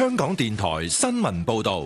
香港電台新聞報道。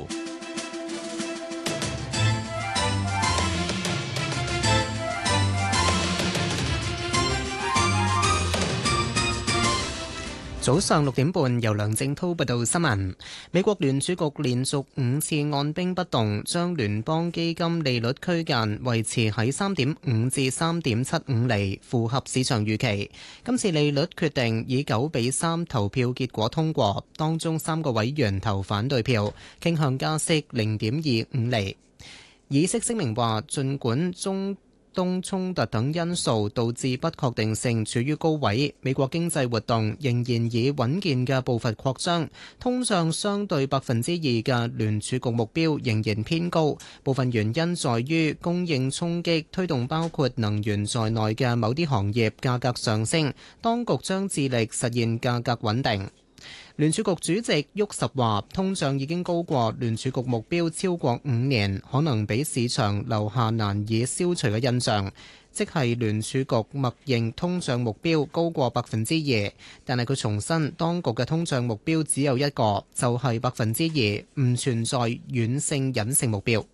早上6點半，由梁正滔報道新聞。美國聯儲局連續5次按兵不動，將聯邦基金利率區間維持喺3.5至3.75厘，符合市場預期。今次利率決定以9-3投票結果通過，當中3個委員投反對票，傾向加息0.25厘。議息聲明話，儘管中東衝突等因素導致不確定性處於高位，美國經濟活動仍然以穩健嘅步伐擴張，通脹相對2%嘅聯儲局目標仍然偏高。部分原因在於供應衝擊推動包括能源在內嘅某啲行業價格上升，當局將致力實現價格穩定。聯儲局主席沃什話，通脹已經高過聯儲局目標超過5年，可能俾市場留下難以消除嘅印象，即係聯儲局默認通脹目標高過2%，但係佢重申當局嘅通脹目標只有一個，就係2%，唔存在軟性隱性目標。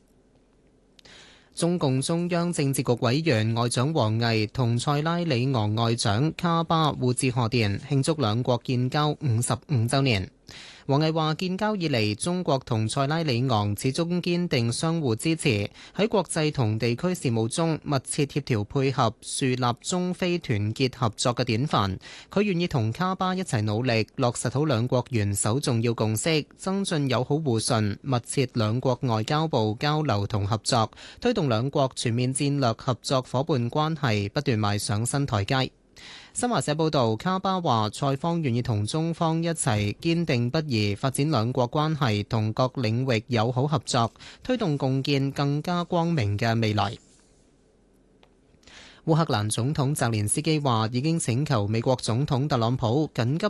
中共中央政治局委員外長王毅同塞拉利昂外長卡巴互致賀電，慶祝兩國建交55週年。王毅話：建交以嚟，中國同塞拉利昂始終堅定相互支持，喺國際同地區事務中密切協調配合，樹立中非團結合作嘅典範。佢願意同卡巴一齊努力，落實好兩國元首重要共識，增進友好互信，密切兩國外交部交流同合作，推動兩國全面戰略合作夥伴關係不斷邁上新台階。新華社報道，卡巴話塞方願意同中方一齊堅定不移發展兩國關係同各領域友好合作，推動共建更加光明嘅未來。烏克蘭總統澤連斯基話已經請求美國總統特朗普緊急